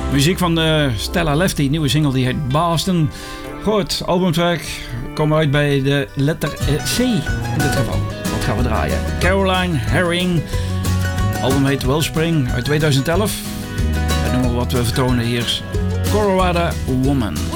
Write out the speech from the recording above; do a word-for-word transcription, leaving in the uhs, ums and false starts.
Muziek van de Stella Lefty, nieuwe single die heet Boston. Goed, albumtrack. Komen we uit bij de letter C in dit geval. Wat gaan we draaien? Caroline Herring. Album heet Wellspring uit tweeduizend elf. En noemen we wat we vertonen hier. Colorado Woman.